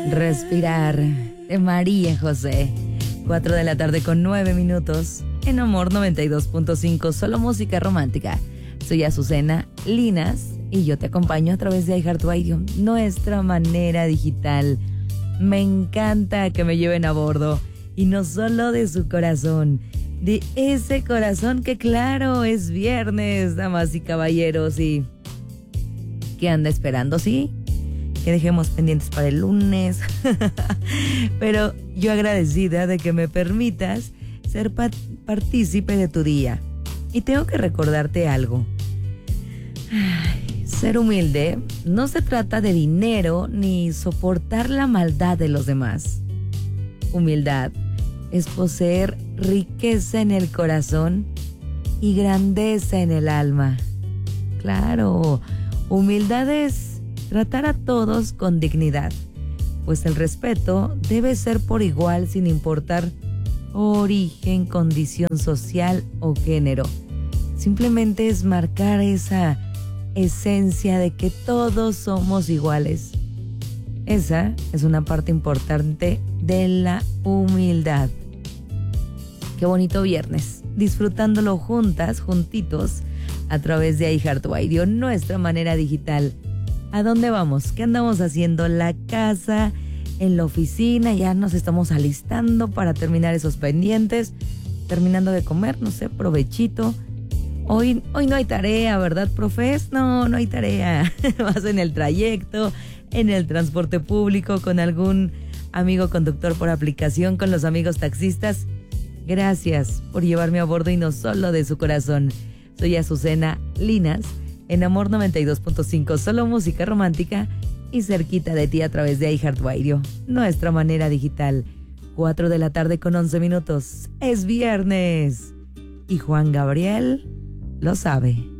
Respirar de María José. 4 de la tarde con 9 minutos. En Amor 92.5, solo música romántica. Soy Azucena Linas y yo te acompaño a través de iHeartRadio, nuestra manera digital. Me encanta que me lleven a bordo, y no solo de su corazón, de ese corazón que claro, es viernes, damas y caballeros, y ¿qué anda esperando? Sí, que dejemos pendientes para el lunes. Pero yo agradecida de que me permitas ser partícipe de tu día. Y tengo que recordarte algo. Ser humilde no se trata de dinero ni soportar la maldad de los demás. Humildad es poseer riqueza en el corazón y grandeza en el alma. Claro, humildad es tratar a todos con dignidad, pues el respeto debe ser por igual sin importar origen, condición social o género. Simplemente es marcar esa esencia de que todos somos iguales. Esa es una parte importante de la humildad. Qué bonito viernes, disfrutándolo juntas, juntitos, a través de iHeartRadio, nuestra manera digital. ¿A dónde vamos? ¿Qué andamos haciendo? La casa, en la oficina, ya nos estamos alistando para terminar esos pendientes, terminando de comer, no sé, provechito. Hoy no hay tarea, ¿verdad, profes? No hay tarea. Vas en el trayecto, en el transporte público, con algún amigo conductor por aplicación, con los amigos taxistas. Gracias por llevarme a bordo y no solo de su corazón. Soy Azucena Linas, en Amor 92.5, solo música romántica y cerquita de ti a través de iHeartRadio, nuestra manera digital. 4 de la tarde con 11 minutos. Es viernes y Juan Gabriel lo sabe.